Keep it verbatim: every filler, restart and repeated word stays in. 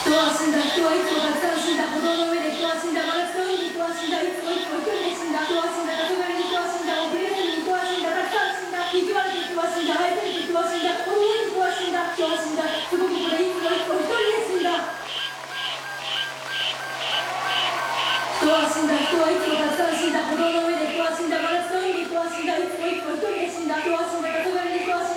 人は死んだ、人はいつもたくさん死んだ、歩道の上で人は死んだ、真夏の海に人は死んだ、いつもいつも一人で死んだ、人は死んだ、黄昏に人は死んだ、遅れずに人は死んだ、たくさん死んだ、生き悪く人は死んだ、愛せる人は死んだ、この上に人は死んだ、人は死んだ、すごくこれいつもいつも一人で死んだ。人は死んだ、人はいつもたくさん死んだ、歩道の上で人は死んだ、真夏の海に人は死んだ、いつもいつも一人で死んだ、人は死んだ、黄昏に人は死んだ。